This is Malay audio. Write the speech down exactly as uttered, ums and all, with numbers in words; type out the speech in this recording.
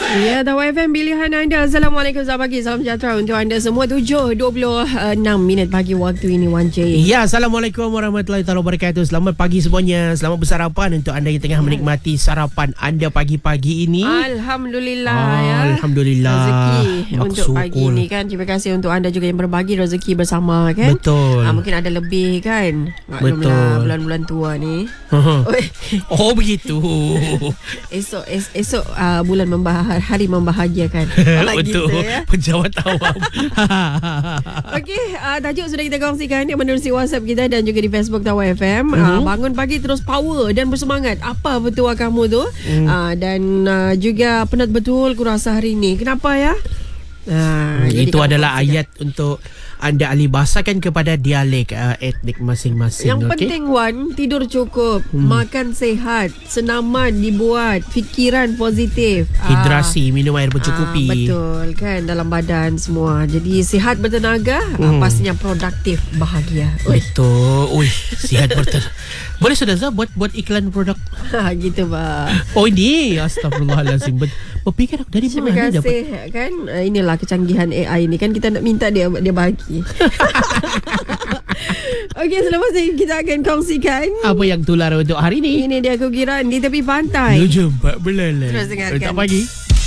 Ya, Tawa F M pilihan anda. Assalamualaikum, selamat pagi, salam sejahtera untuk anda semua. Tujuh dua puluh enam minit pagi waktu ini, Wan J. Ya, Assalamualaikum warahmatullahi wabarakatuh. Selamat pagi semuanya. Selamat bersarapan untuk anda yang tengah menikmati sarapan anda pagi-pagi ini. Alhamdulillah ah, ya. Alhamdulillah. Rezeki Maksukul. untuk pagi ini kan. Terima kasih untuk anda juga yang berbagi rezeki bersama kan. Betul. Ah, mungkin ada lebih kan. Maklumlah Betul. bulan-bulan tua ni. Oh begitu. Esok es, esok uh, bulan membahas, hari membahagiakan. Betul. Gitu, ya. Pejabat awam. Okey, uh, tajuk sudah kita kongsikan di menerusi WhatsApp kita dan juga di Facebook Tawa F M. Mm-hmm. Uh, bangun pagi terus power dan bersemangat. Apa betul kamu tu? Mm. Uh, dan uh, juga penat betul kurasa hari ini. Kenapa ya? Uh, hmm, itu adalah kongsikan ayat untuk anda alih bahasakan kepada dialek uh, etnik masing-masing. Yang okay? penting Wan, tidur cukup, hmm. makan sehat, senaman dibuat, fikiran positif, hidrasi, ah. minum air bercukupi. Ah, betul kan, dalam badan semua. Jadi sihat bertenaga, hmm. ah, pastinya produktif, bahagia. Uish. Betul. Ui, sihat bertenaga. Boleh sudah Zah buat buat iklan produk. Ha, gitu bah. Oh ini, astagfirullahalazim. Berfikir dari Terima mana kasih dapat? kan. Inilah kecanggihan A I ni kan, kita nak minta dia dia bagi. Okey, selepas ini kita akan kongsikan apa yang tular untuk hari ini. Ini dia kukiran di tepi pantai. Jumpa belalang. Terus dengarkan. Selamat pagi.